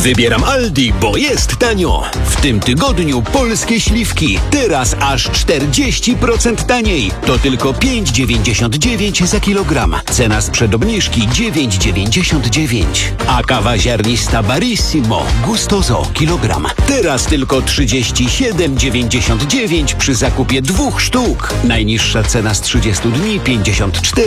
Wybieram Aldi, bo jest tanio. W tym tygodniu polskie śliwki. Teraz aż 40% taniej. To tylko 5,99 za kilogram. Cena sprzed obniżki 9,99. A kawa ziarnista Barissimo Gustoso kilogram. Teraz tylko 37,99 przy zakupie 2 sztuk. Najniższa cena z 30 dni 54,99.